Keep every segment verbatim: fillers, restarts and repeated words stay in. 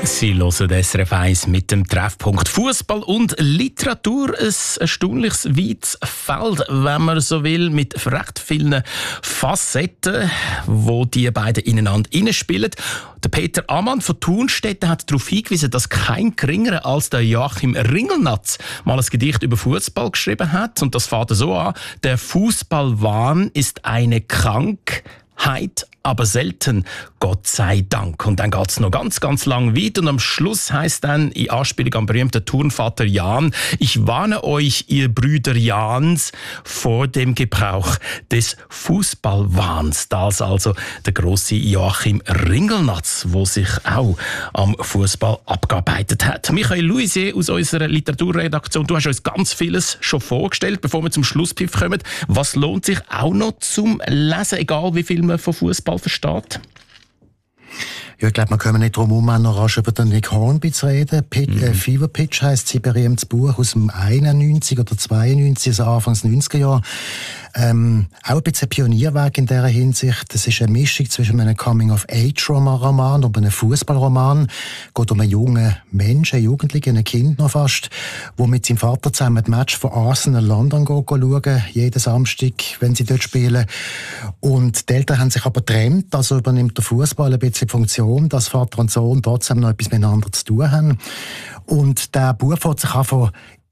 Sie hören S R F eins mit dem Treffpunkt Fußball und Literatur. Ein erstaunliches weites Feld, wenn man so will, mit recht vielen Facetten, wo die beiden ineinander hineinspielen. Der Peter Amann von Thunstetten hat darauf hingewiesen, dass kein geringerer als der Joachim Ringelnatz mal ein Gedicht über Fußball geschrieben hat. Und das fängt so an: Der Fußballwahn ist eine Krankheit, aber selten, Gott sei Dank. Und dann geht es noch ganz, ganz lang weiter. Und am Schluss heisst dann, in Anspielung am berühmten Turnvater Jan: Ich warne euch, ihr Brüder Jans, vor dem Gebrauch des Fußballwahns. Das also der grosse Joachim Ringelnatz, der sich auch am Fußball abgearbeitet hat. Michael Louisier aus unserer Literaturredaktion, du hast uns ganz vieles schon vorgestellt, bevor wir zum Schlusspfiff kommen. Was lohnt sich auch noch zum Lesen, egal wie viel man von Fußball versteht? Ja, ich glaube, wir kommen nicht drum herum, noch rasch über den Nick Hornby zu reden. Pit, mhm. äh, Fever Pitch heisst sein berühmtes Buch aus dem einundneunzig oder zweiundneunzig, also Anfangs neunziger Jahre. Ähm, auch ein bisschen Pionierwerk in dieser Hinsicht. Das ist eine Mischung zwischen einem Coming-of-Age-Roman und einem Fußballroman. Es geht um einen jungen Menschen, einen Jugendlichen, ein Kind noch fast, der mit seinem Vater zusammen das Match von Arsenal London schauen, jeden Samstag, wenn sie dort spielen. Und die Eltern haben sich aber getrennt, also übernimmt der Fußball ein bisschen die Funktion, dass Vater und Sohn trotzdem noch etwas miteinander zu tun haben. Und der Bub fängt sich an,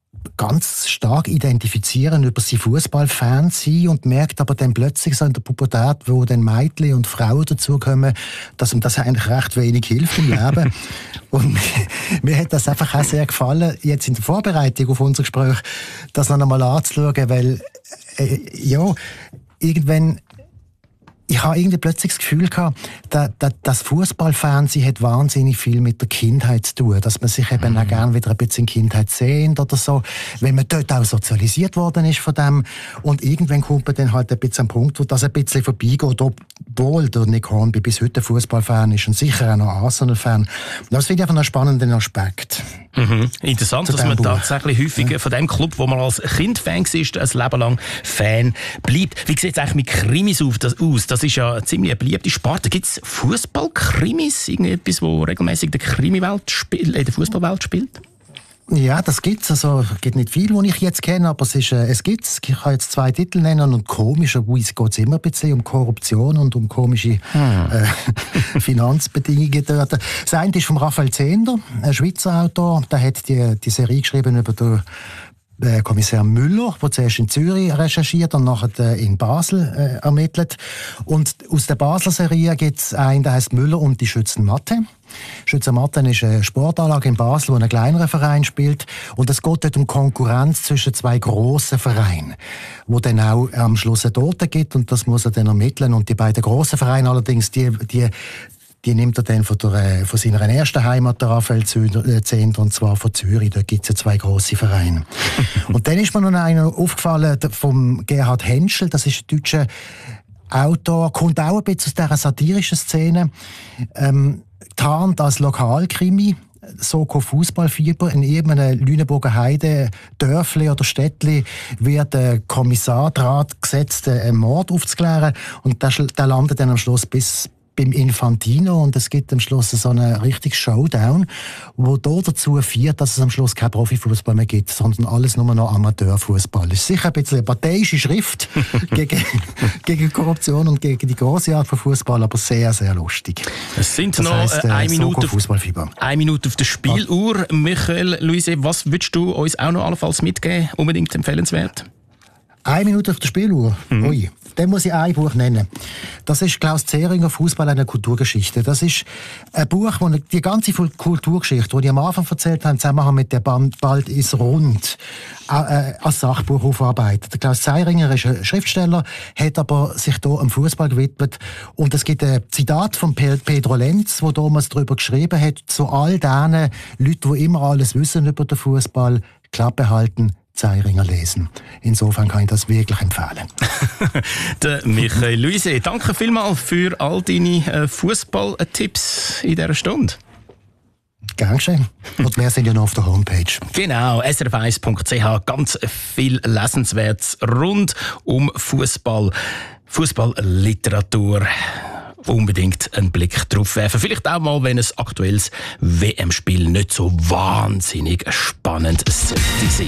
ganz stark identifizieren über seine Fußballfans sein und merkt aber dann plötzlich so in der Pubertät, wo dann Mädchen und Frauen dazukommen, dass ihm das eigentlich recht wenig hilft im Leben. Und mir hat das einfach auch sehr gefallen, jetzt in der Vorbereitung auf unser Gespräch, das noch einmal anzuschauen, weil äh, ja, irgendwann ich habe irgendwie plötzlich das Gefühl gehabt, dass, dass das Fußballfernsehen hat wahnsinnig viel mit der Kindheit zu tun, dass man sich eben mhm. auch gerne wieder ein bisschen in Kindheit sehnt oder so, wenn man dort auch sozialisiert worden ist von dem. Und irgendwann kommt man dann halt ein bisschen am Punkt, wo das ein bisschen vorbeigeht, obwohl der Nick Hornby bis heute Fußballfan ist und sicher auch noch Arsenal-Fan. Das finde ich einfach einen spannenden Aspekt. Mhm. Interessant, dass man Buch. tatsächlich häufig ja. von dem Club, wo man als Kind Fan war, ein Leben lang Fan bleibt. Wie sieht es eigentlich mit Krimis aus? Das ist ja eine ziemlich beliebte Sparte. Gibt es Fußball-Krimis? Irgendetwas, wo regelmäßig in der Krimiwelt spielt, in der Fußballwelt spielt? Ja, das gibt's. Also, es gibt nicht viel, die ich jetzt kenne, aber es, ist, äh, es gibt's. Ich kann jetzt zwei Titel nennen und komischerweise geht es immer ein bisschen um Korruption und um komische hm. äh, Finanzbedingungen dort. Das eine ist von Raphael Zehnder, ein Schweizer Autor. Der hat die, die Serie geschrieben über den äh, Kommissar Müller, der zuerst in Zürich recherchiert und nachher äh, in Basel äh, ermittelt. Und aus der Basler Serie gibt es einen, der heißt Müller und die Schützenmatte. Schützenmatten ist eine Sportanlage in Basel, wo ein kleinerer Verein spielt. Und es geht dort um Konkurrenz zwischen zwei grossen Vereinen, wo dann auch am Schluss eine Tote gibt. Und das muss er dann ermitteln. Und die beiden grossen Vereine allerdings, die, die, die nimmt er dann von, der, von seiner ersten Heimat, der Raphael Zehnder, und zwar von Zürich. Da gibt es ja zwei grosse Vereine. Und dann ist mir noch einer aufgefallen, vom Gerhard Henschel. Das ist ein deutscher Autor, kommt auch ein bisschen aus dieser satirischen Szene. Ähm, tarnt als Lokalkrimi, Soko Fußballfieber. In irgendeinem Lüneburger Heide, Dörfli oder Städtli wird der Kommissar Draht gesetzt, einen Mord aufzuklären. Und der, der landet dann am Schluss bis beim Infantino und es gibt am Schluss so einen richtigen Showdown, wo da dazu führt, dass es am Schluss kein Profifußball mehr gibt, sondern alles nur noch Amateurfußball. Das ist sicher ein bisschen eine parteiische Schrift gegen, gegen Korruption und gegen die grosse Art von Fußball, aber sehr, sehr lustig. Es sind das noch heisst, äh, eine, Minute auf, Fußballfieber. eine Minute auf der Spieluhr. Michael Louisier, was würdest du uns auch noch allenfalls mitgeben? Unbedingt empfehlenswert? Eine Minute auf der Spieluhr? Mhm. Ui. Dann muss ich ein Buch nennen. Das ist Klaus Zehringer, Fußball eine Kulturgeschichte. Das ist ein Buch, wo die ganze Kulturgeschichte, die ich am Anfang erzählt habe, zusammen mit der Band «Bald ist rund», äh, als Sachbuch aufarbeitet. Der Klaus Zehringer ist ein Schriftsteller, hat aber sich hier am Fußball gewidmet. Und es gibt ein Zitat von Pedro Lenz, der damals darüber geschrieben hat, zu all diesen Leuten, die immer alles wissen über den Fußball, Klappe halten, Zehringer lesen. Insofern kann ich das wirklich empfehlen. Der Michael Louisier, danke vielmals für all deine äh, Fußball-Tipps in dieser Stunde. Gern geschehen. Und mehr sind ja noch auf der Homepage. Genau, S R F eins Punkt C H. Ganz viel Lesenswertes rund um Fußball, Fußballliteratur. unbedingt einen Blick drauf werfen. Vielleicht auch mal, wenn ein aktuelles W M-Spiel nicht so wahnsinnig spannend sollte sein.